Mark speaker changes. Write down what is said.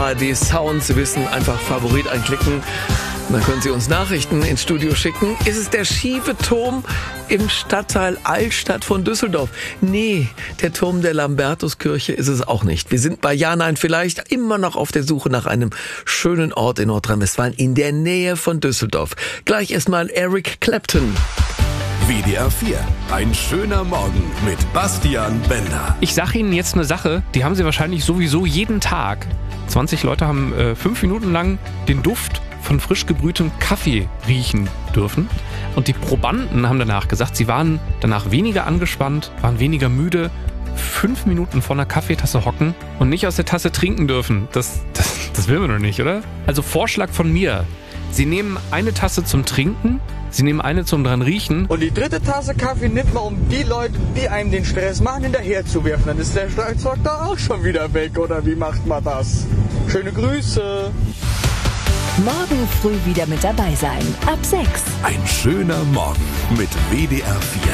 Speaker 1: ARD Sound. Sie wissen, einfach Favorit einklicken. Dann können Sie uns Nachrichten ins Studio schicken. Ist es der schiefe Turm im Stadtteil Altstadt von Düsseldorf? Nee, der Turm der Lambertuskirche ist es auch nicht. Wir sind bei Ja, Nein, Vielleicht immer noch auf der Suche nach einem schönen Ort in Nordrhein-Westfalen in der Nähe von Düsseldorf. Gleich erstmal Eric Clapton.
Speaker 2: WDR 4. Ein schöner Morgen mit Bastian Bender.
Speaker 3: Ich sage Ihnen jetzt eine Sache, die haben Sie wahrscheinlich sowieso jeden Tag. 20 Leute haben 5 Minuten lang den Duft von frisch gebrühtem Kaffee riechen dürfen. Und die Probanden haben danach gesagt, sie waren danach weniger angespannt, waren weniger müde, 5 Minuten vor einer Kaffeetasse hocken und nicht aus der Tasse trinken dürfen. Das will man doch nicht, oder? Also Vorschlag von mir. Sie nehmen eine Tasse zum Trinken, Sie nehmen eine zum dran riechen.
Speaker 4: Und die dritte Tasse Kaffee nimmt man, um die Leute, die einem den Stress machen, hinterher zu werfen. Dann ist der Schlagzeug da auch schon wieder weg, oder wie macht man das? Schöne Grüße.
Speaker 5: Morgen früh wieder mit dabei sein. Ab 6.
Speaker 2: Ein schöner Morgen mit WDR 4.